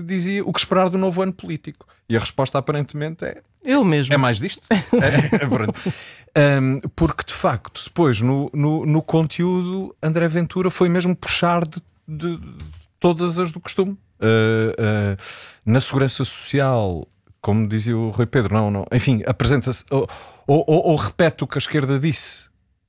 dizia o que esperar do novo ano político. E a resposta aparentemente é... Eu mesmo. É mais disto. Porque de facto, depois no conteúdo, André Ventura foi mesmo puxar de todas as do costume. Na segurança social, como dizia o Rui Pedro, não. Enfim, apresenta-se ou repete o que a esquerda disse,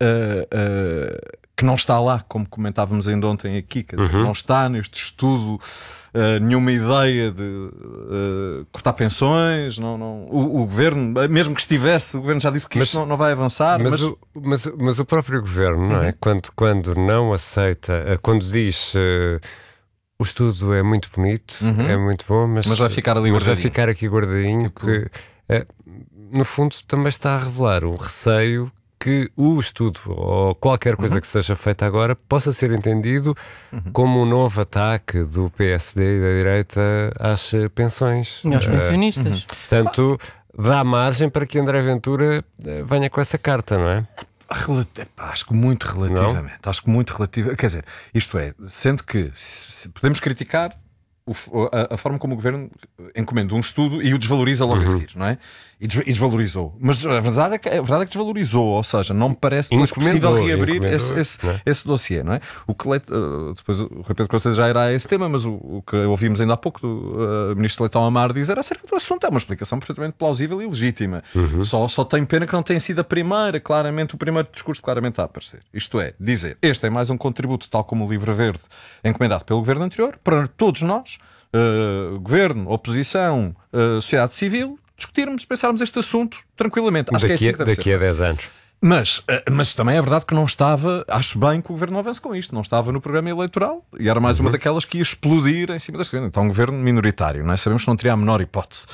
que não está lá, como comentávamos ainda ontem aqui, quer dizer, não está neste estudo nenhuma ideia de cortar pensões, o governo, mesmo que estivesse, o governo já disse que isto não vai avançar. Mas o próprio governo, não é? Quando não aceita, quando diz o estudo é muito bonito, é muito bom, mas vai ficar ali guardadinho. Vai ficar aqui guardadinho, tipo... que no fundo também está a revelar um receio que o estudo ou qualquer coisa que seja feita agora possa ser entendido como um novo ataque do PSD e da direita às pensões. E aos pensionistas. Portanto, dá margem para que André Ventura venha com essa carta, não é? Acho que muito relativamente. Acho que muito relativamente. Quer dizer, isto é, sendo que se podemos criticar a forma como o governo encomenda um estudo e o desvaloriza logo a seguir, não é? E desvalorizou. Mas a verdade é que desvalorizou, ou seja, não me parece depois possível reabrir esse dossiê, não é? O que depois o Rui Pedro Costa já irá a esse tema, mas o que ouvimos ainda há pouco do ministro Leitão Amar dizer acerca do assunto é uma explicação perfeitamente plausível e legítima. Só tenho pena que não tenha sido o primeiro discurso claramente a aparecer. Isto é, dizer, este é mais um contributo, tal como o Livro Verde encomendado pelo governo anterior, para todos nós, governo, oposição, sociedade civil, discutirmos, pensarmos este assunto tranquilamente. Acho que é assim que deve ser. Daqui a 10 anos. Mas também é verdade que não estava, acho bem que o governo não avance com isto, não estava no programa eleitoral e era mais uma daquelas que ia explodir em cima das coisas. Então, um governo minoritário, não é? Sabemos que não teria a menor hipótese.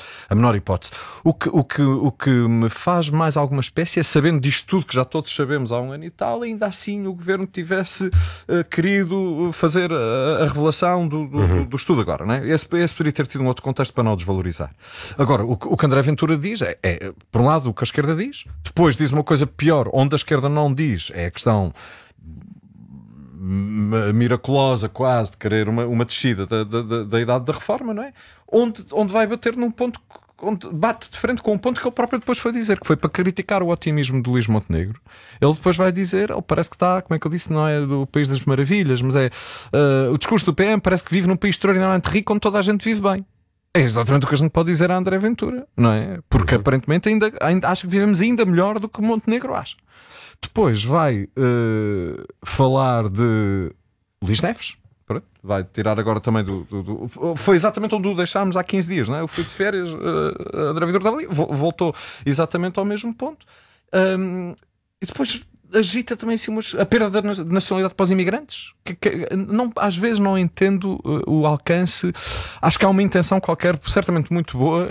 O que me faz mais alguma espécie é, sabendo disto tudo que já todos sabemos há um ano e tal, ainda assim o governo tivesse querido fazer a revelação do estudo agora, não é? Esse poderia ter tido um outro contexto para não o desvalorizar. Agora, o que André Ventura diz é, por um lado, o que a esquerda diz, depois diz uma coisa pior, onde a esquerda não diz, é a questão miraculosa quase de querer uma descida da idade da reforma, não é? Onde vai bater num ponto, onde bate de frente com um ponto que ele próprio depois foi dizer, que foi para criticar o otimismo de Luís Montenegro. Ele depois vai dizer, parece que está, como é que ele disse, não é do País das Maravilhas, mas é o discurso do PM parece que vive num país extraordinariamente rico onde toda a gente vive bem. É exatamente o que a gente pode dizer a André Ventura, não é? Porque aparentemente ainda acho que vivemos ainda melhor do que Montenegro acha. Depois vai falar de Luís Neves. Pronto, vai tirar agora também foi exatamente onde o deixámos há 15 dias, não é? Eu fui de férias, André Ventura estava ali, voltou exatamente ao mesmo ponto. E depois agita também assim, a perda da nacionalidade para os imigrantes. Às vezes não entendo o alcance. Acho que há uma intenção qualquer, certamente muito boa,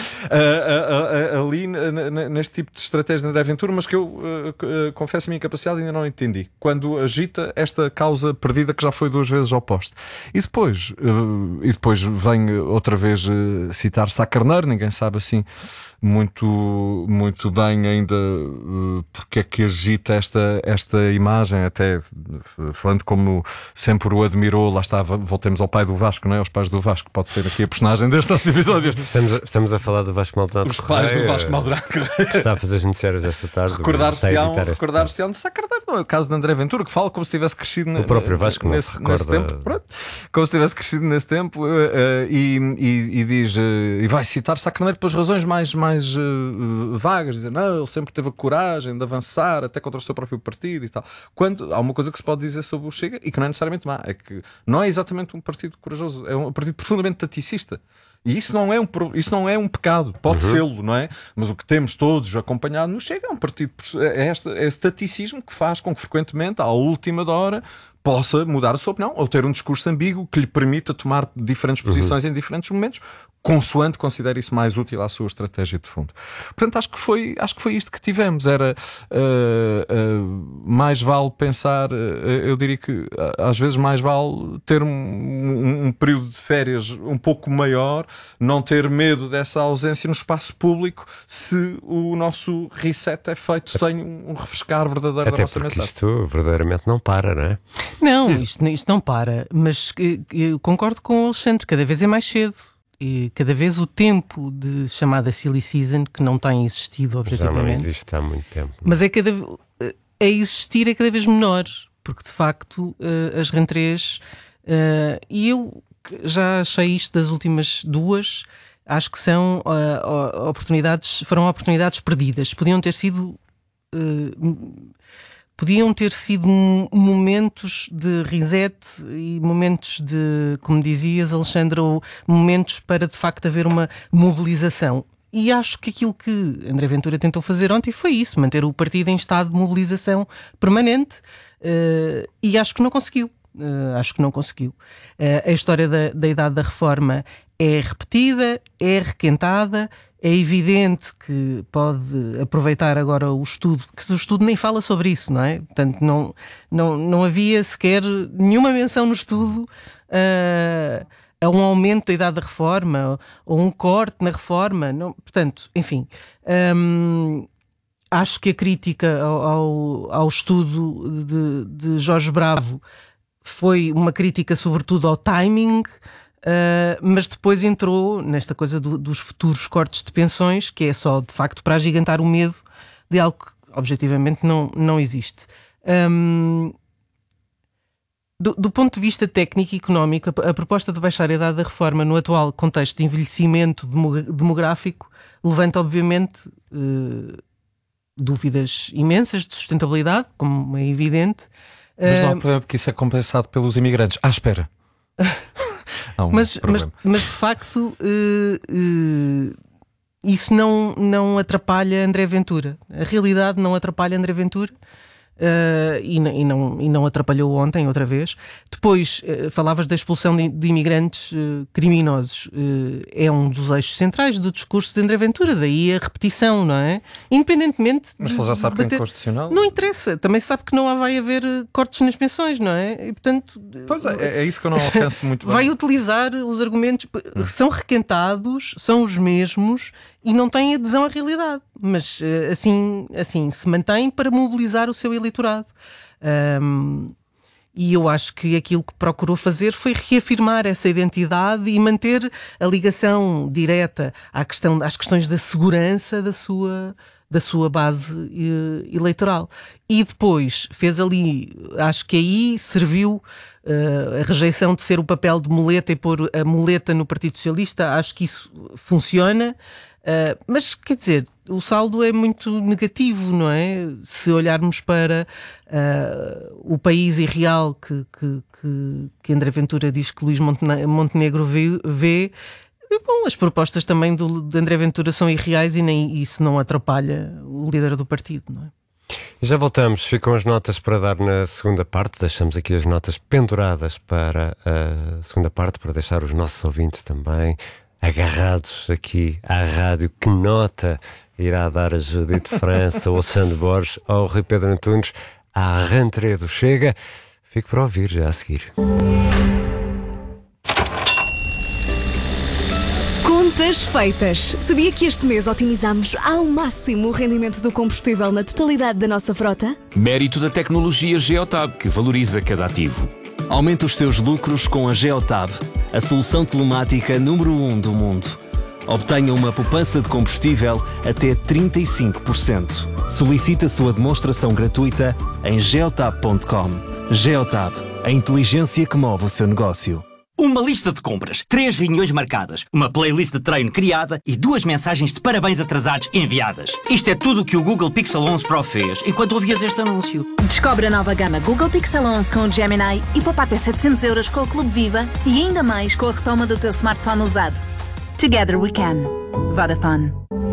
ali neste tipo de estratégia de André Ventura, mas que eu confesso a minha incapacidade ainda não entendi. Quando agita esta causa perdida que já foi 2 vezes ao poste. E depois vem outra vez citar Sá Carneiro, ninguém sabe assim muito bem ainda porque é que agita esta imagem, até falando como sempre o admirou. Lá está, voltemos ao pai do Vasco, não é? Aos pais do Vasco, pode ser aqui a personagem deste nosso episódio. Estamos a falar do Vasco Maldonado. Os pais do Vasco Maldonado, que está a fazer os noticiários esta tarde. Recordar-se-ão de Sá Carneiro, não é o caso de André Ventura, que fala como se tivesse crescido o próprio Vasco nesse tempo. Pronto, como se tivesse crescido nesse tempo, e diz, e vai citar Sá Carneiro pelas razões mais vagas, dizer, não, ele sempre teve a coragem de avançar até contra o seu próprio partido e tal. Quando há uma coisa que se pode dizer sobre o Chega e que não é necessariamente má, é que não é exatamente um partido corajoso, é um partido profundamente taticista. E isso não é um pecado, pode sê-lo, não é? Mas o que temos todos acompanhado no Chega é um partido, é esse taticismo que faz com que frequentemente, à última hora, possa mudar a sua opinião ou ter um discurso ambíguo que lhe permita tomar diferentes posições em diferentes momentos, consoante considere isso mais útil à sua estratégia de fundo. Portanto, acho que foi isto que tivemos. Era mais vale pensar, eu diria que às vezes mais vale ter um período de férias um pouco maior, não ter medo dessa ausência no espaço público, se o nosso reset é feito sem um refrescar verdadeiro da nossa mensagem. Isto verdadeiramente não para, não é? Não, isto não para, mas eu concordo com o Alexandre, cada vez é mais cedo. cada vez o tempo de chamada silly season, que não tem existido objetivamente. Já não existe há muito tempo. Mas a existir é cada vez menor, porque de facto as rentrées, e eu já achei isto das últimas duas, acho que são foram oportunidades perdidas. Podiam ter sido momentos de reset e momentos de, como dizias, Alexandra, momentos para de facto haver uma mobilização. E acho que aquilo que André Ventura tentou fazer ontem foi isso, manter o partido em estado de mobilização permanente, e acho que não conseguiu. A história da idade da reforma é repetida, é requentada. É evidente que pode aproveitar agora o estudo, que o estudo nem fala sobre isso, não é? Portanto, não havia sequer nenhuma menção no estudo a um aumento da idade da reforma ou um corte na reforma. Não, portanto, enfim, acho que a crítica ao estudo de Jorge Bravo foi uma crítica sobretudo ao timing, mas depois entrou nesta coisa dos futuros cortes de pensões, que é só de facto para agigantar o medo de algo que objetivamente não existe. Do ponto de vista técnico e económico, a proposta de baixar a idade da reforma no atual contexto de envelhecimento demográfico levanta obviamente dúvidas imensas de sustentabilidade, como é evidente. Mas não há problema, porque isso é compensado pelos imigrantes. Espera. Mas de facto isso não atrapalha André Ventura. A realidade não atrapalha André Ventura, e não atrapalhou ontem outra vez. Depois falavas da expulsão de imigrantes criminosos. É um dos eixos centrais do discurso de André Ventura, daí a repetição, não é? Independentemente. Mas ele já sabe que é inconstitucional. Não interessa, também sabe que não vai haver cortes nas pensões, não é? E portanto. Pois é isso que eu não alcanço muito bem. Vai utilizar os argumentos, são requentados, são os mesmos e não têm adesão à realidade, mas assim se mantém para mobilizar o seu eleitorado. E eu acho que aquilo que procurou fazer foi reafirmar essa identidade e manter a ligação direta às questões da segurança da sua base eleitoral. E depois fez ali, acho que aí serviu a rejeição de ser o papel de muleta e pôr a muleta no Partido Socialista. Acho que isso funciona. Mas, quer dizer, o saldo é muito negativo, não é? Se olharmos para o país irreal que André Ventura diz que Luís Montenegro vê, bom, as propostas também de André Ventura são irreais e nem isso não atrapalha o líder do partido, não é? Já voltamos, ficam as notas para dar na segunda parte, deixamos aqui as notas penduradas para a segunda parte, para deixar os nossos ouvintes também agarrados aqui à rádio. Que nota irá dar a Judite França, ou Sandro Borges, ou Rui Pedro Antunes à rentrée do Chega? Fico para ouvir já a seguir. Contas feitas. Sabia que este mês otimizamos ao máximo o rendimento do combustível na totalidade da nossa frota? Mérito da tecnologia Geotab, que valoriza cada ativo. Aumente os seus lucros com a Geotab, a solução telemática número 1 do mundo. Obtenha uma poupança de combustível até 35%. Solicite a sua demonstração gratuita em geotab.com. Geotab, a inteligência que move o seu negócio. Uma lista de compras, 3 reuniões marcadas, uma playlist de treino criada e 2 mensagens de parabéns atrasados enviadas. Isto é tudo o que o Google Pixel 11 Pro fez enquanto ouvias este anúncio. Descobre a nova gama Google Pixel 11 com o Gemini e poupa até 700 € com o Clube Viva e ainda mais com a retoma do teu smartphone usado. Together we can. Vodafone.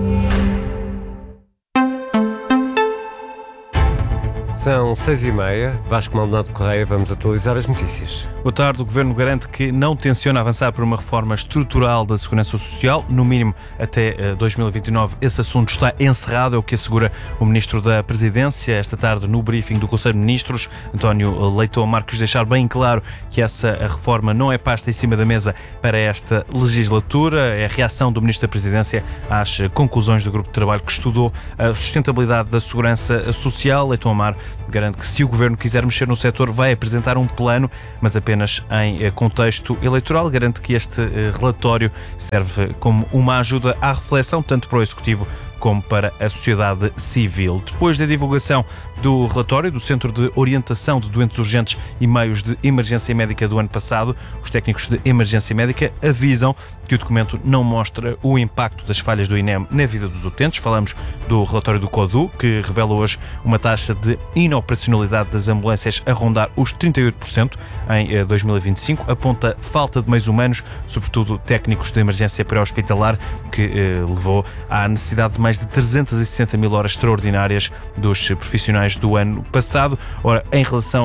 São 6h30, Vasco Maldonado Correia, vamos atualizar as notícias. Boa tarde. O Governo garante que não tenciona avançar por uma reforma estrutural da Segurança Social, no mínimo até 2029. Esse assunto está encerrado, é o que assegura o Ministro da Presidência esta tarde no briefing do Conselho de Ministros. António Leitão Marques deixar bem claro que essa reforma não é pasta em cima da mesa para esta legislatura. É a reação do Ministro da Presidência às conclusões do grupo de trabalho que estudou a sustentabilidade da Segurança Social. Leitão Mar garante que se o Governo quiser mexer no setor vai apresentar um plano, mas apenas em contexto eleitoral. Garante que este relatório serve como uma ajuda à reflexão, tanto para o Executivo como para a sociedade civil. Depois da divulgação do relatório do Centro de Orientação de Doentes Urgentes e Meios de Emergência Médica do ano passado, os técnicos de emergência médica avisam que o documento não mostra o impacto das falhas do INEM na vida dos utentes. Falamos do relatório do CODU, que revela hoje uma taxa de inoperacionalidade das ambulâncias a rondar os 38% em 2025. Aponta falta de meios humanos, sobretudo técnicos de emergência pré-hospitalar, que levou à necessidade de mais de 360 mil horas extraordinárias dos profissionais do ano passado. Ora, em reação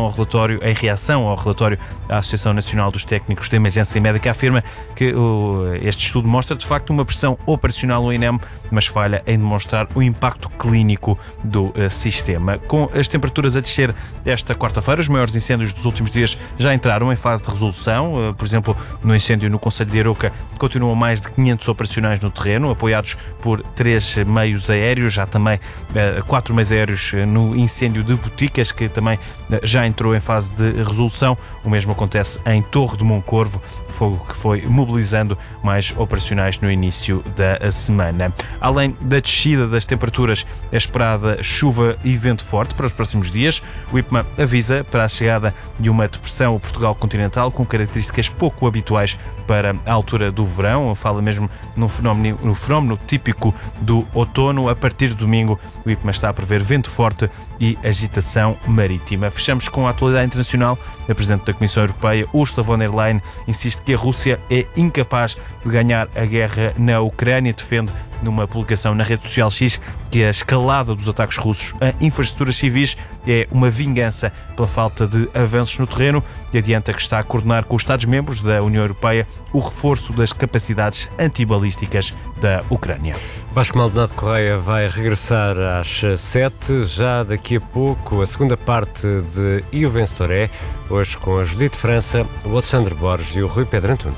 ao relatório, a Associação Nacional dos Técnicos de Emergência Médica afirma que este estudo mostra, de facto, uma pressão operacional no INEM, mas falha em demonstrar o impacto clínico do sistema. Com as temperaturas a descer esta quarta-feira, os maiores incêndios dos últimos dias já entraram em fase de resolução. Por exemplo, no incêndio no concelho de Arouca, continuam mais de 500 operacionais no terreno, apoiados por 3 meios aéreos, já também 4 meios aéreos no incêndio de Boticas, que também já entrou em fase de resolução. O mesmo acontece em Torre de Moncorvo, fogo que foi mobilizando mais operacionais no início da semana. Além da descida das temperaturas, é esperada chuva e vento forte para os próximos dias. O IPMA avisa para a chegada de uma depressão ao Portugal continental com características pouco habituais para a altura do verão. Fala mesmo no fenómeno típico do outono. A partir de domingo, o IPMA está a prever vento forte e agitação marítima. Fechamos com a atualidade internacional. A Presidente da Comissão Europeia, Ursula von der Leyen, insiste que a Rússia é incapaz de ganhar a guerra na Ucrânia. Defende numa publicação na rede social X que a escalada dos ataques russos a infraestruturas civis é uma vingança pela falta de avanços no terreno e adianta que está a coordenar com os Estados-membros da União Europeia o reforço das capacidades antibalísticas da Ucrânia. Vasco Maldonado Correia vai regressar às 7, já daqui a pouco, a segunda parte de E o Vencedor é, hoje com a Judite França, o Alexandre Borges e o Rui Pedro Antunes.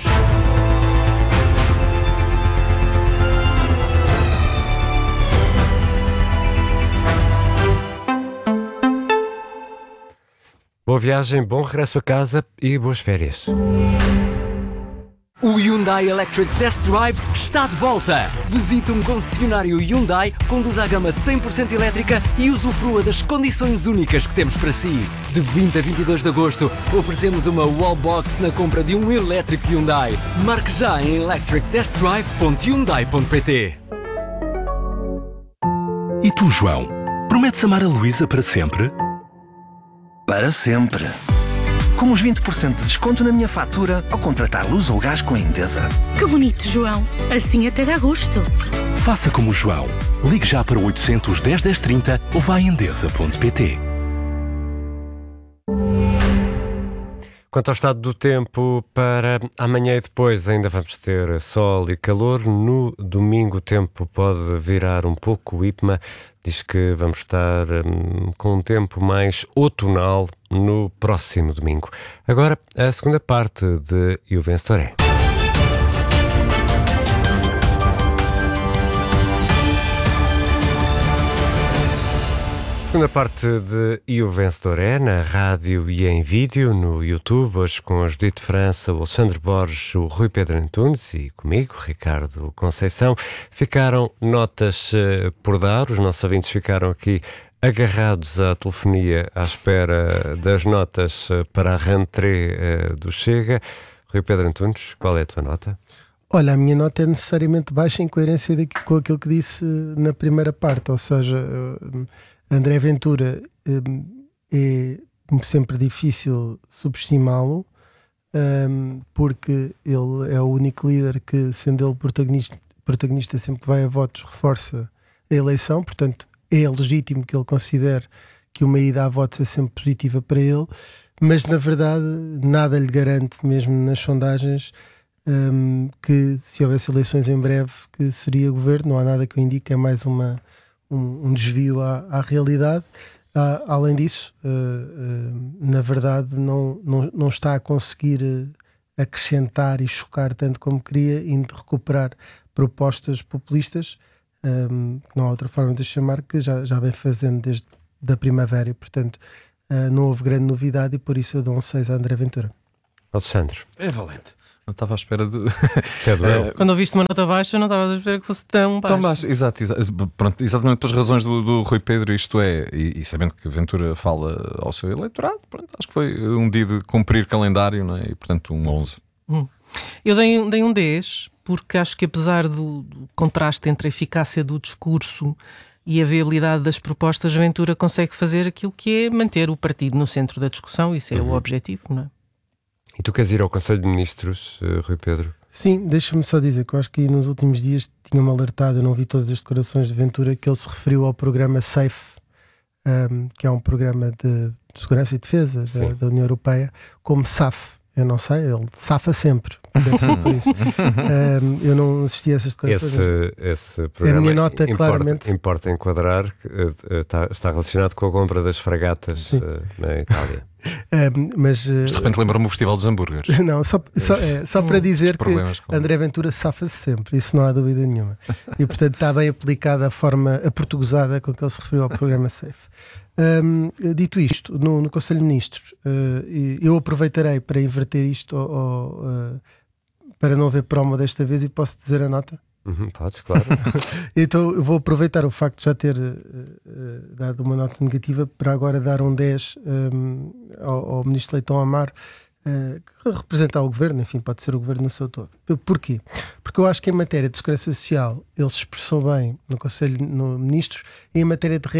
Boa viagem, bom regresso a casa e boas férias. O Hyundai Electric Test Drive está de volta. Visite um concessionário Hyundai, conduza a gama 100% elétrica e usufrua das condições únicas que temos para si. De 20 a 22 de agosto, oferecemos uma wallbox na compra de um elétrico Hyundai. Marque já em electrictestdrive.hyundai.pt. E tu, João? Prometes amar a Luísa para sempre? Para sempre. Com os 20% de desconto na minha fatura ao contratar luz ou gás com a Endesa. Que bonito, João. Assim até dá gosto. Faça como o João. Ligue já para o 810 1030 ou vá a endesa.pt. Quanto ao estado do tempo para amanhã e depois, ainda vamos ter sol e calor. No domingo o tempo pode virar um pouco. O IPMA diz que vamos estar com um tempo mais outonal no próximo domingo. Agora, a segunda parte de E o Vencedor é. Segunda parte de E o Vencedor é, na rádio e em vídeo, no YouTube, hoje com a Judite França, o Alexandre Borges, o Rui Pedro Antunes e comigo, Ricardo Conceição. Ficaram notas por dar, os nossos ouvintes ficaram aqui agarrados à telefonia à espera das notas para a rentrée do Chega. Rui Pedro Antunes, qual é a tua nota? Olha, a minha nota é necessariamente baixa em coerência com aquilo que disse na primeira parte, ou seja... André Ventura é sempre difícil subestimá-lo, porque ele é o único líder que, sendo ele protagonista sempre que vai a votos, reforça a eleição. Portanto, é legítimo que ele considere que uma ida a votos é sempre positiva para ele, mas na verdade nada lhe garante, mesmo nas sondagens, que se houvesse eleições em breve que seria governo. Não há nada que o indique, é mais um desvio à realidade. Além disso, na verdade não está a conseguir acrescentar e chocar tanto como queria, indo recuperar propostas populistas, que não há outra forma de chamar, que já vem fazendo da primavera, e portanto não houve grande novidade, e por isso eu dou um 6 a André Ventura. Alexandre. É valente. Não estava à espera de. Quando ouviste uma nota baixa, não estava à espera que fosse tão baixa. Tão baixa, exato. Pronto, exatamente pelas razões do Rui Pedro, isto é, e sabendo que Ventura fala ao seu eleitorado, pronto, acho que foi um dia de cumprir calendário, não é? E portanto um 11. Eu dei um 10, porque acho que apesar do contraste entre a eficácia do discurso e a viabilidade das propostas, Ventura consegue fazer aquilo que é manter o partido no centro da discussão. Isso é o objetivo, não é? E tu queres ir ao Conselho de Ministros, Rui Pedro? Sim, deixa-me só dizer que eu acho que nos últimos dias tinha-me alertado, eu não vi todas as declarações de Ventura, que ele se referiu ao programa SAFE, que é um programa de segurança e defesa da União Europeia, como SAF. Eu não sei, ele safa sempre. Deve ser por isso. Eu não assisti a essas declarações. Esse programa, a minha nota, claramente, importa enquadrar que está relacionado com a compra das fragatas na Itália. Mas de repente lembra-me o Festival dos Hambúrgueres. Não, só para dizer que André Ventura safa-se sempre, isso não há dúvida nenhuma. E portanto está bem aplicada a forma aportuguesada com que ele se referiu ao programa SAFE. Dito isto, no Conselho de Ministros, eu aproveitarei para inverter isto para não haver promo desta vez, e posso dizer a nota? Podes, claro. Então eu vou aproveitar o facto de já ter dado uma nota negativa para agora dar um 10 ao Ministro Leitão Amar, que representa o Governo, enfim, pode ser o Governo no seu todo. Porquê? Porque eu acho que em matéria de segurança social ele se expressou bem no Conselho de Ministros, e em matéria de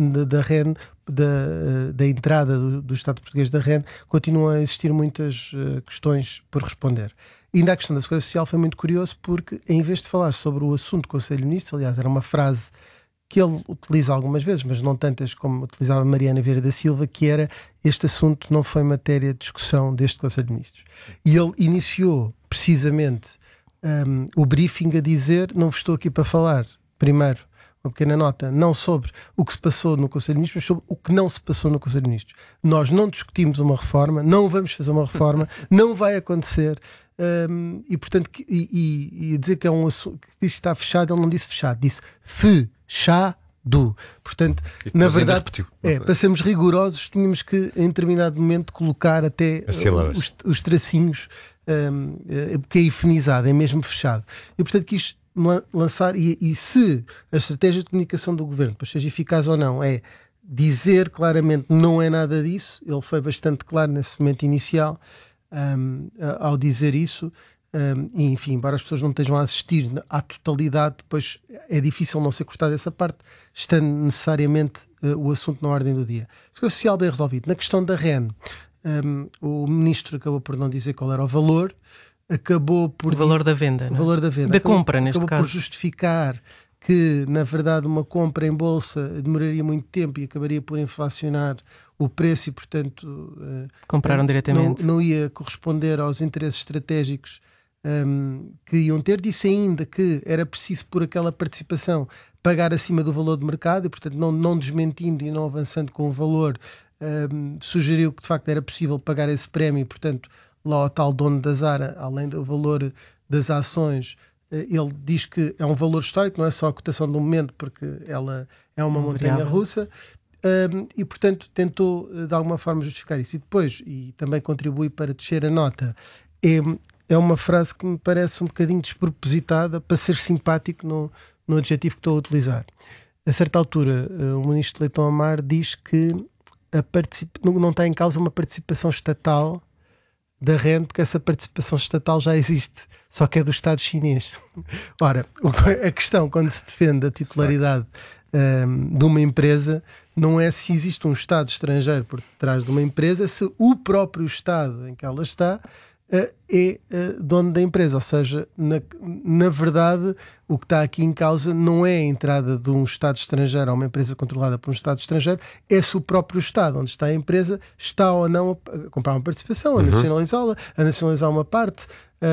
da entrada do Estado português da REN continuam a existir muitas questões por responder. Ainda a questão da segurança social foi muito curioso, porque em vez de falar sobre o assunto do Conselho de Ministros, aliás, era uma frase que ele utiliza algumas vezes, mas não tantas como utilizava Mariana Vieira da Silva, que era: este assunto não foi matéria de discussão deste Conselho de Ministros. E ele iniciou precisamente o briefing a dizer: não vos estou aqui para falar, primeiro, uma pequena nota, não sobre o que se passou no Conselho de Ministros, mas sobre o que não se passou no Conselho de Ministros. Nós não discutimos uma reforma, não vamos fazer uma reforma, não vai acontecer. E portanto, e dizer que é um assunto que está fechado, ele não disse fechado, disse fechado. Portanto, na verdade, para sermos rigorosos, tínhamos que em determinado momento colocar até os tracinhos, porque é hifinizado, é mesmo fechado. E portanto quis lançar, e se a estratégia de comunicação do Governo, pois seja eficaz ou não, é dizer claramente não é nada disso. Ele foi bastante claro nesse momento inicial ao dizer isso, e enfim, embora as pessoas não estejam a assistir à totalidade, depois é difícil não ser cortado essa parte, estando necessariamente o assunto na ordem do dia. Segurança Social bem resolvido. Na questão da REN, o Ministro acabou por não dizer qual era o valor, acabou por... O valor da venda, o valor da venda. Da compra, neste caso. Acabou por justificar que, na verdade, uma compra em bolsa demoraria muito tempo e acabaria por inflacionar o preço, e portanto compraram diretamente. Não ia corresponder aos interesses estratégicos que iam ter. Disse ainda que era preciso, por aquela participação, pagar acima do valor de mercado, e portanto não desmentindo e não avançando com o valor, sugeriu que de facto era possível pagar esse prémio, e portanto lá o tal dono da Zara, além do valor das ações, ele diz que é um valor histórico, não é só a cotação do momento, porque ela é uma montanha russa. E portanto tentou de alguma forma justificar isso, e depois, e também contribui para descer a nota, é uma frase que me parece um bocadinho despropositada, para ser simpático no adjetivo que estou a utilizar. A certa altura o Ministro Leitão Amar diz que não está em causa uma participação estatal da REN, porque essa participação estatal já existe, só que é do Estado chinês. Ora, a questão, quando se defende a titularidade de uma empresa, não é se existe um Estado estrangeiro por trás de uma empresa, se o próprio Estado em que ela está é dono da empresa. Ou seja, na verdade, o que está aqui em causa não é a entrada de um Estado estrangeiro a uma empresa controlada por um Estado estrangeiro, é se o próprio Estado onde está a empresa está ou não a comprar uma participação, a nacionalizá-la, a nacionalizar uma parte,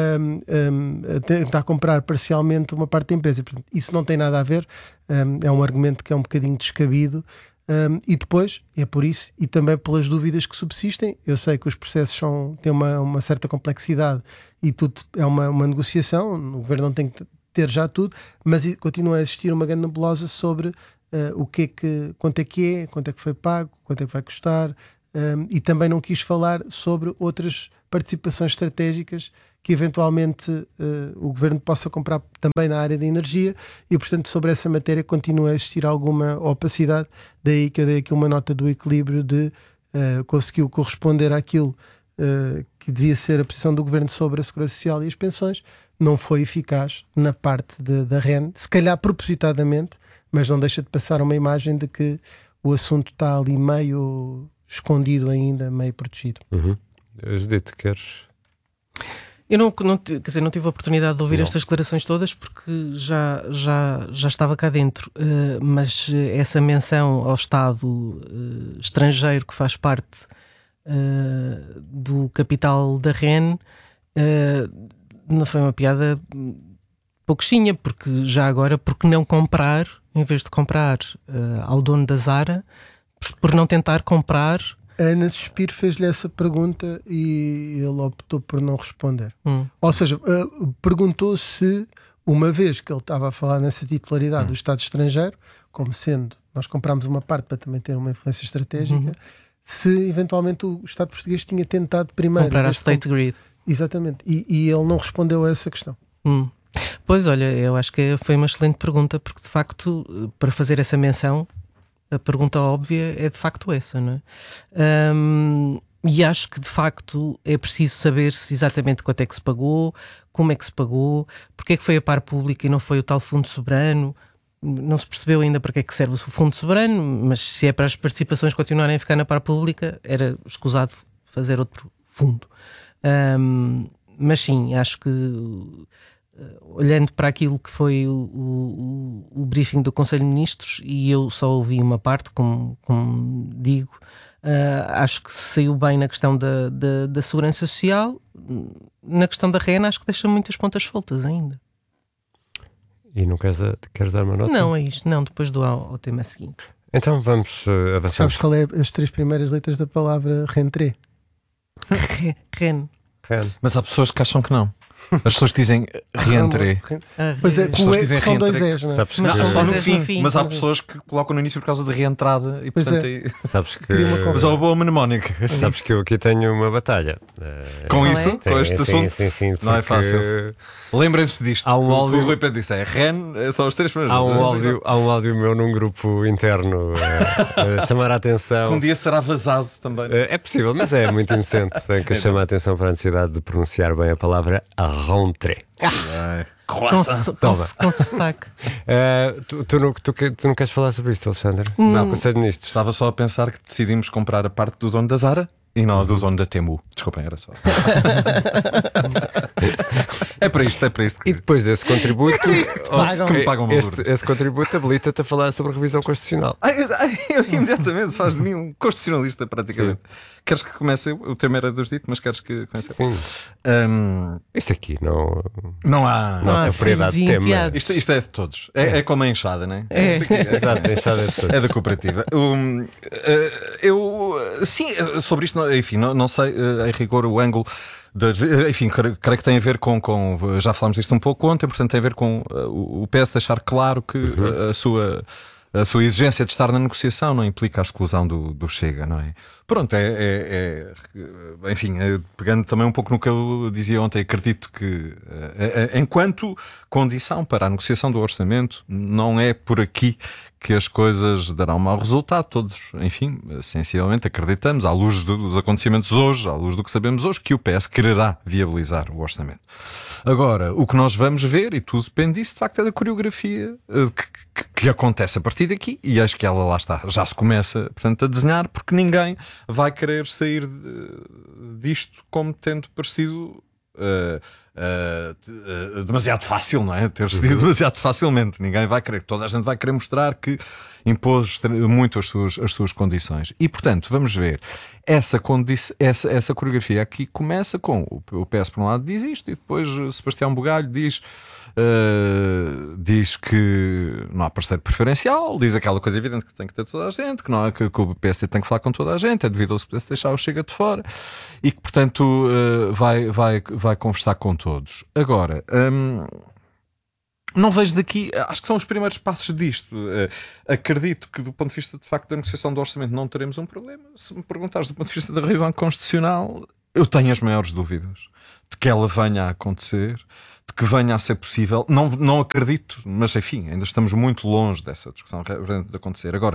a tentar comprar parcialmente uma parte da empresa. Portanto, isso não tem nada a ver, é um argumento que é um bocadinho descabido. E depois, é por isso, e também pelas dúvidas que subsistem, eu sei que os processos têm uma certa complexidade e tudo é uma negociação, o Governo não tem que ter já tudo, mas continua a existir uma grande nebulosa sobre quanto é que foi pago, quanto é que vai custar, e também não quis falar sobre outras participações estratégicas que eventualmente o Governo possa comprar também na área da energia, e portanto sobre essa matéria continua a existir alguma opacidade. Daí que eu dei aqui uma nota do equilíbrio de conseguiu corresponder àquilo que devia ser a posição do Governo sobre a Segurança Social e as pensões, não foi eficaz na parte da REN, se calhar propositadamente, mas não deixa de passar uma imagem de que o assunto está ali meio escondido ainda, meio protegido. Judite, queres? Eu não tive a oportunidade de ouvir estas declarações todas porque já estava cá dentro, mas essa menção ao Estado estrangeiro que faz parte do capital da REN não foi uma piada pouquinha, porque já agora, porque não comprar, em vez de comprar ao dono da Zara, por não tentar comprar. A Ana Suspiro fez-lhe essa pergunta e ele optou por não responder. Ou seja, perguntou se, uma vez que ele estava a falar nessa titularidade do Estado estrangeiro, como sendo, nós comprámos uma parte para também ter uma influência estratégica, se eventualmente o Estado português tinha tentado primeiro comprar a State Grid. Exatamente, e ele não respondeu a essa questão. Pois, olha, eu acho que foi uma excelente pergunta, porque de facto, para fazer essa menção, a pergunta óbvia é de facto essa, não é? E acho que de facto é preciso saber se exatamente quanto é que se pagou, como é que se pagou, porque é que foi a par pública e não foi o tal fundo soberano. Não se percebeu ainda para que é que serve o fundo soberano, mas se é para as participações continuarem a ficar na par pública, era escusado fazer outro fundo. Mas sim, acho que olhando para aquilo que foi o briefing do Conselho de Ministros, e eu só ouvi uma parte, como digo, acho que saiu bem na questão da segurança social. Na questão da REN, acho que deixa muitas pontas soltas ainda. E não queres dar uma nota? Não, é isto. Não, depois dou ao tema seguinte. Então vamos avançar. Sabes qual é as 3 primeiras letras da palavra rentrée? REN. Mas há pessoas que acham que não. As pessoas dizem reentrée. Pois é, são 2 E's, não é? Não, só no fim, mas há pessoas que colocam no início por causa de reentrada e portanto sabes que mas é uma boa mnemónica. Sabes que eu aqui tenho uma batalha com isso, com este assunto. Sim, não é fácil. Lembrem-se disto. Há um áudio. O Rui Pedro disse: REN são as 3 primeiras. Há um áudio meu num grupo interno a chamar a atenção. Que um dia será vazado também. É possível, mas é muito inocente. Que chama a atenção para a necessidade de pronunciar bem a palavra rentrée. Com sotaque. Tu não queres falar sobre isto, Alexandre? Não, Conselho de Ministros. Estava só a pensar que decidimos comprar a parte do dono da Zara e não a do dono da Temu. Desculpem, era só. É para isto. E depois desse contributo, esse contributo habilita-te a falar sobre revisão constitucional. Imediatamente faz de mim um constitucionalista, praticamente. Sim. Queres que comece? O tema era dos ditos, mas queres que comece? Sim. Isto aqui não há propriedade de tema. Isto é de todos. É como a enxada, não é? Exato, a enxada é de todos. É da cooperativa. Sim, sobre isto, enfim, não sei em rigor o ângulo. Enfim, creio que tem a ver com já falámos disto um pouco ontem, portanto tem a ver com o PS deixar claro que a sua exigência de estar na negociação não implica a exclusão do Chega, não é? Pronto, enfim, pegando também um pouco no que eu dizia ontem, acredito que enquanto condição para a negociação do orçamento, não é por aqui que as coisas darão mau resultado. Todos, enfim, sensivelmente acreditamos, à luz dos acontecimentos hoje, à luz do que sabemos hoje, que o PS quererá viabilizar o orçamento. Agora, o que nós vamos ver, e tudo depende disso, de facto, é da coreografia que acontece a partir daqui, e acho que ela lá está, já se começa, portanto, a desenhar, porque ninguém vai querer sair disto como tendo parecido demasiado fácil, não é? Ter cedido demasiado facilmente. Ninguém vai querer, toda a gente vai querer mostrar que impôs muito as suas condições. E portanto, vamos ver essa coreografia aqui começa com o PS por um lado diz isto, e depois Sebastião Bugalho diz que não há parceiro preferencial, diz aquela coisa evidente que tem que ter toda a gente, que o PSD tem que falar com toda a gente, é devido ao se pudesse deixar o Chega de fora, e que portanto vai conversar com todos. Agora, não vejo daqui, acho que são os primeiros passos disto. Acredito que do ponto de vista de facto da negociação do orçamento não teremos um problema. Se me perguntares do ponto de vista da revisão constitucional, eu tenho as maiores dúvidas de que ela venha a acontecer, de que venha a ser possível. Não acredito, mas enfim, ainda estamos muito longe dessa discussão de acontecer. Agora,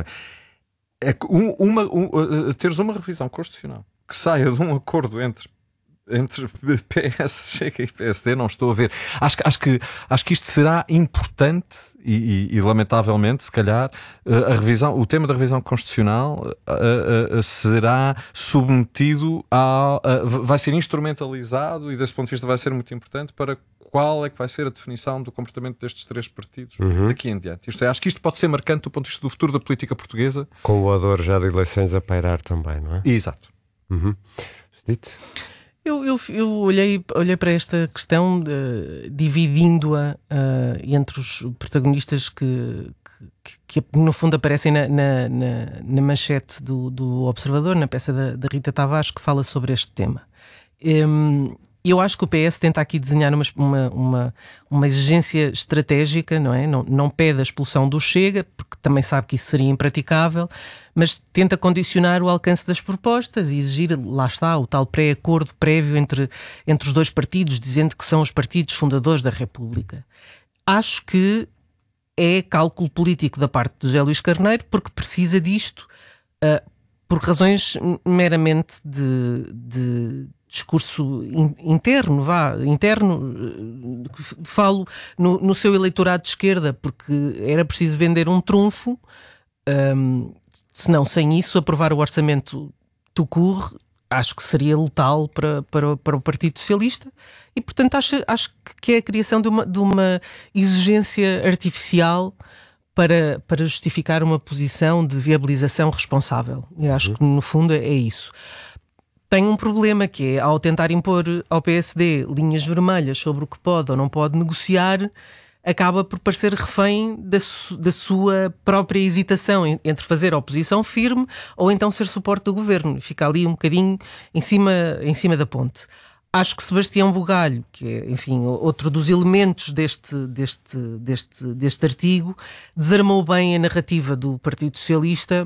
teres uma revisão constitucional que saia de um acordo entre PS, Chega e PSD, não estou a ver. Acho que isto será importante e lamentavelmente, se calhar, o tema da revisão constitucional será submetido vai ser instrumentalizado e desse ponto de vista vai ser muito importante para qual é que vai ser a definição do comportamento destes três partidos daqui em diante. Isto é, acho que isto pode ser marcante do ponto de vista do futuro da política portuguesa. Com o odor já de eleições a pairar também, não é? Exato. Dito? Eu olhei para esta questão dividindo-a entre os protagonistas que no fundo aparecem na manchete do Observador, na peça da Rita Tavares, que fala sobre este tema. Eu acho que o PS tenta aqui desenhar uma exigência estratégica, não é? Não pede a expulsão do Chega, porque também sabe que isso seria impraticável, mas tenta condicionar o alcance das propostas e exigir, lá está, o tal pré-acordo prévio entre os dois partidos, dizendo que são os partidos fundadores da República. Acho que é cálculo político da parte de José Luís Carneiro, porque precisa disto por razões meramente de discurso interno, falo no seu eleitorado de esquerda, porque era preciso vender um trunfo, senão sem isso aprovar o orçamento tout court, acho que seria letal para o Partido Socialista e portanto acho que é a criação de uma exigência artificial para justificar uma posição de viabilização responsável. Eu acho que no fundo é isso. Tem um problema que é, ao tentar impor ao PSD linhas vermelhas sobre o que pode ou não pode negociar, acaba por parecer refém da sua própria hesitação entre fazer oposição firme ou então ser suporte do governo. Fica ali um bocadinho em cima da ponte. Acho que Sebastião Bugalho, que é, enfim, outro dos elementos deste artigo, desarmou bem a narrativa do Partido Socialista,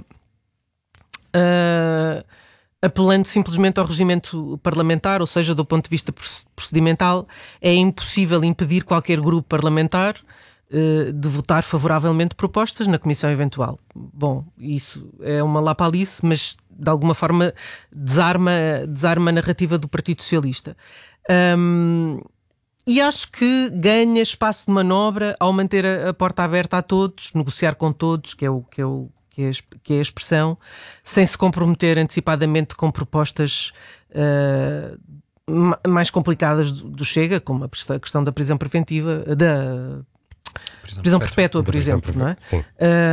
apelando simplesmente ao regimento parlamentar, ou seja, do ponto de vista procedimental, é impossível impedir qualquer grupo parlamentar de votar favoravelmente propostas na comissão eventual. Bom, isso é uma lapalice, mas de alguma forma desarma a narrativa do Partido Socialista. E acho que ganha espaço de manobra ao manter a porta aberta a todos, negociar com todos, que é a expressão, sem se comprometer antecipadamente com propostas mais complicadas do Chega, como a questão da prisão preventiva, da prisão perpétua, por exemplo, não é? Sim.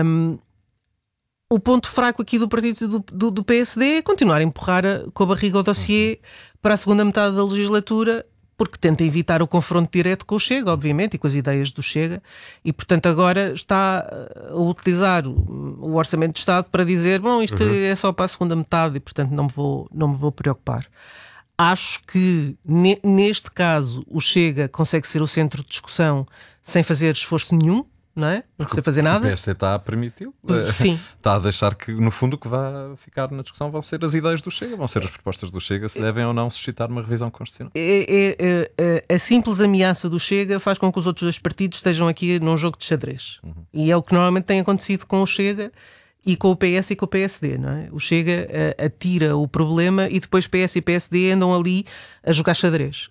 O ponto fraco aqui do partido do PSD é continuar a empurrar com a barriga o dossiê para a segunda metade da legislatura, porque tenta evitar o confronto direto com o Chega, obviamente, e com as ideias do Chega, e portanto agora está a utilizar o Orçamento de Estado para dizer, bom, isto é só para a segunda metade e portanto não me vou preocupar. Acho que neste caso o Chega consegue ser o centro de discussão sem fazer esforço nenhum, não é? Não precisa fazer nada. O PSD está a permitir, sim. Está a deixar que, no fundo, o que vai ficar na discussão vão ser as ideias do Chega, vão ser as propostas do Chega, se devem ou não suscitar uma revisão constitucional. A simples ameaça do Chega faz com que os outros dois partidos estejam aqui num jogo de xadrez. E é o que normalmente tem acontecido com o Chega e com o PS e com o PSD, não é? O Chega atira o problema e depois PS e PSD andam ali a jogar xadrez.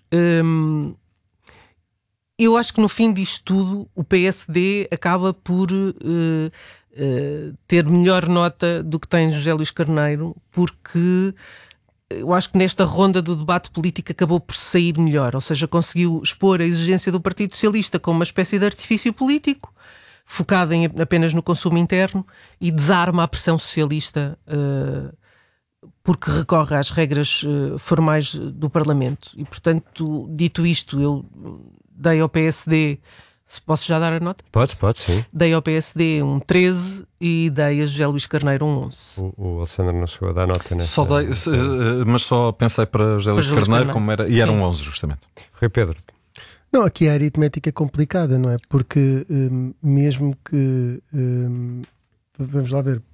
Eu acho que no fim disto tudo o PSD acaba por ter melhor nota do que tem José Luís Carneiro, porque eu acho que nesta ronda do debate político acabou por sair melhor, ou seja, conseguiu expor a exigência do Partido Socialista como uma espécie de artifício político, focado apenas no consumo interno, e desarma a pressão socialista porque recorre às regras formais do Parlamento. E, portanto, dito isto, eu dei ao PSD, se posso já dar a nota? Pode, sim. Dei ao PSD um 13 e dei a José Luís Carneiro um 11. O Alexandre não chegou a dar nota nessa. Só dei, mas só pensei para José Luís Carneiro como era, e era um 11 justamente. Rui Pedro. Não, aqui a aritmética é complicada, não é? Porque mesmo que vamos lá ver,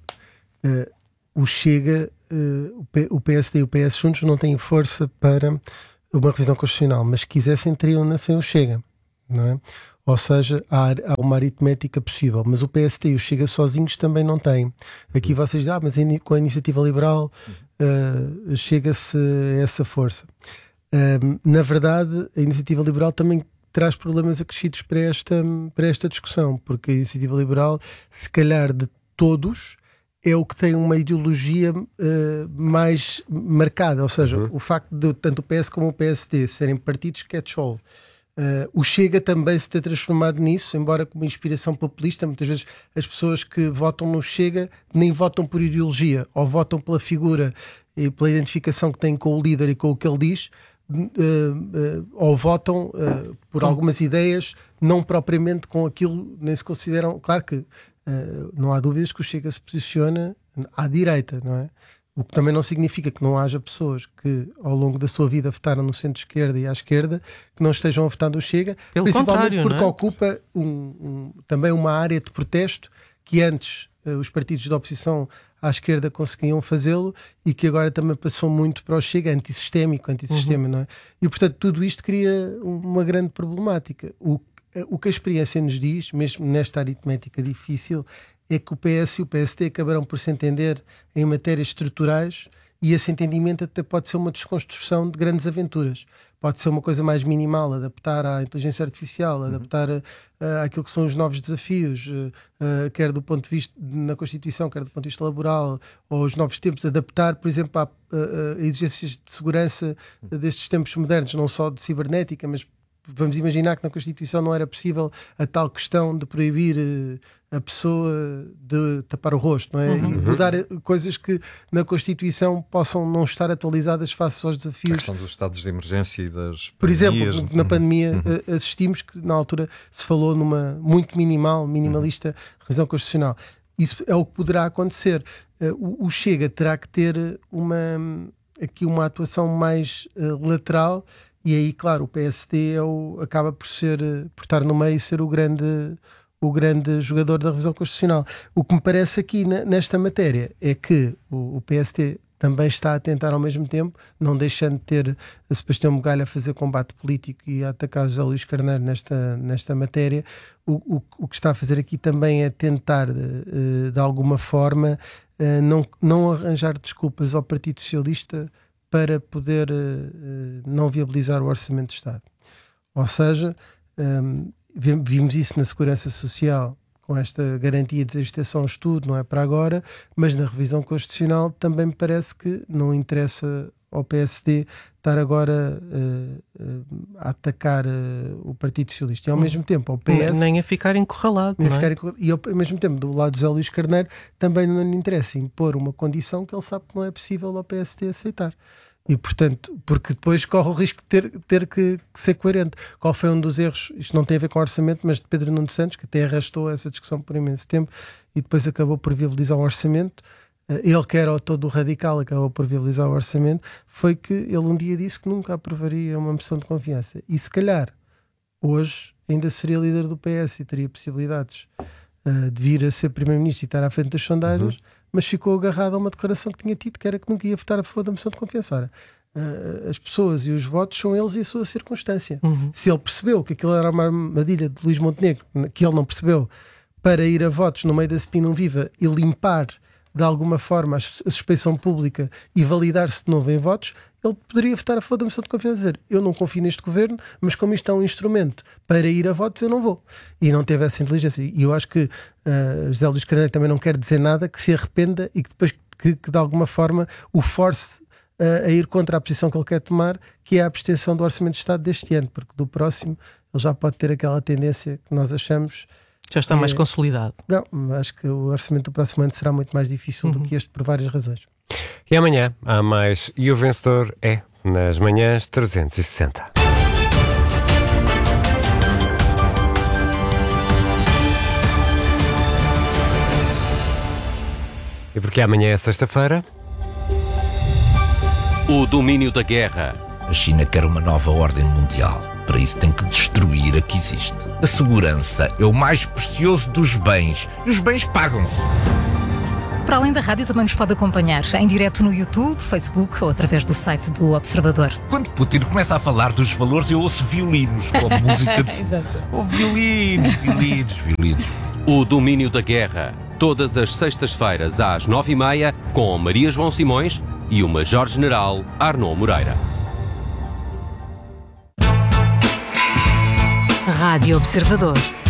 o Chega, o PSD e o PS juntos não têm força para uma revisão constitucional, mas se quisessem teriam sem o Chega, não é? Ou seja, há uma aritmética possível, mas o PSD e o Chega sozinhos também não têm. Aqui vocês dizem, mas com a iniciativa liberal chega-se a essa força. Na verdade, a iniciativa liberal também traz problemas acrescidos para esta discussão, porque a iniciativa liberal, se calhar de todos, é o que tem uma ideologia mais marcada, ou seja, o facto de tanto o PS como o PSD serem partidos catch-all. O Chega também se ter transformado nisso, embora com uma inspiração populista. Muitas vezes as pessoas que votam no Chega nem votam por ideologia, ou votam pela figura e pela identificação que têm com o líder e com o que ele diz, ou votam por algumas ideias, não propriamente com aquilo, nem se consideram. Claro que não há dúvidas que o Chega se posiciona à direita, não é? O que também não significa que não haja pessoas que ao longo da sua vida votaram no centro-esquerda e à esquerda que não estejam a votar no Chega, pelo principalmente porque não é? ocupa também uma área de protesto que antes os partidos de oposição à esquerda conseguiam fazê-lo e que agora também passou muito para o Chega, antissistema, não é? E portanto tudo isto cria uma grande problemática. O que a experiência nos diz, mesmo nesta aritmética difícil, é que o PS e o PSD acabarão por se entender em matérias estruturais e esse entendimento até pode ser uma desconstrução de grandes aventuras. Pode ser uma coisa mais minimal, adaptar à inteligência artificial, adaptar àquilo que são os novos desafios, quer do ponto de vista na Constituição, quer do ponto de vista laboral, ou os novos tempos, adaptar, por exemplo, a exigências de segurança destes tempos modernos, não só de cibernética, mas vamos imaginar que na Constituição não era possível a tal questão de proibir a pessoa de tapar o rosto, não é? E mudar coisas que na Constituição possam não estar atualizadas face aos desafios. A questão dos estados de emergência e das Por exemplo, na pandemia assistimos que na altura se falou numa muito minimalista revisão constitucional. Isso é o que poderá acontecer. O Chega terá que ter aqui uma atuação mais lateral. E aí, claro, o PSD acaba por estar no meio e ser o grande jogador da revisão constitucional. O que me parece aqui nesta matéria é que o PSD também está a tentar ao mesmo tempo, não deixando de ter a Sebastião Mogalho a fazer combate político e a atacar José Luís Carneiro nesta matéria. O que está a fazer aqui também é tentar, de alguma forma, não arranjar desculpas ao Partido Socialista para poder não viabilizar o Orçamento de Estado. Ou seja, vimos isso na Segurança Social, com esta garantia de desajustação ao estudo, não é para agora, mas na revisão constitucional também me parece que não interessa ao PSD estar agora a atacar o Partido Socialista. E ao mesmo tempo ao PS... Nem a ficar encurralado, não é? E ao mesmo tempo, do lado de José Luís Carneiro, também não lhe interessa impor uma condição que ele sabe que não é possível ao PSD aceitar. E, portanto, porque depois corre o risco de ter que ser coerente. Qual foi um dos erros? Isto não tem a ver com orçamento, mas de Pedro Nuno Santos, que até arrastou essa discussão por imenso tempo e depois acabou por viabilizar o orçamento. Ele, que era todo radical, acabou por viabilizar o orçamento. Foi que ele um dia disse que nunca aprovaria uma moção de confiança. E se calhar, hoje, ainda seria líder do PS e teria possibilidades de vir a ser primeiro-ministro e estar à frente das sondagens, mas ficou agarrado a uma declaração que tinha tido, que era que nunca ia votar a favor da moção de confiança. Ora, as pessoas e os votos são eles e a sua circunstância. Se ele percebeu que aquilo era uma armadilha de Luís Montenegro, que ele não percebeu, para ir a votos no meio da Spinum Viva e limpar de alguma forma a suspeição pública e validar-se de novo em votos, ele poderia votar a favor da moção de confiança e dizer: eu não confio neste governo, mas como isto é um instrumento para ir a votos, eu não vou. E não teve essa inteligência. E eu acho que José Luís Carneiro também não quer dizer nada que se arrependa e que depois que de alguma forma o force a ir contra a posição que ele quer tomar, que é a abstenção do Orçamento de Estado deste ano, porque do próximo ele já pode ter aquela tendência que nós achamos... Já está mais consolidado. Não, acho que o orçamento do próximo ano será muito mais difícil do que este, por várias razões. E amanhã há mais. E o vencedor é nas manhãs 360. E porque amanhã é sexta-feira? O domínio da guerra. A China quer uma nova ordem mundial. Para isso tem que destruir a que existe. A segurança é o mais precioso dos bens. E os bens pagam-se. Para além da rádio, também nos pode acompanhar em direto no YouTube, Facebook ou através do site do Observador. Quando Putin começa a falar dos valores, eu ouço violinos, como música de... Exato. Oh, violinos. O Domínio da Guerra. Todas as sextas-feiras às 9h30, com Maria João Simões e o Major-General Arnaud Moreira. Rádio Observador.